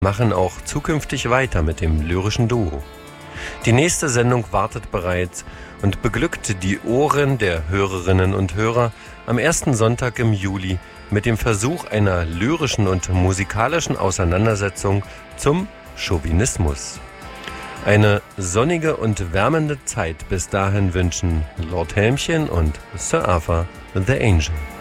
machen auch zukünftig weiter mit dem lyrischen Duo. Die nächste Sendung wartet bereits und beglückt die Ohren der Hörerinnen und Hörer am ersten Sonntag im Juli mit dem Versuch einer lyrischen und musikalischen Auseinandersetzung zum Chauvinismus. Eine sonnige und wärmende Zeit bis dahin wünschen Lord Helmchen und Sir Arthur the Angel.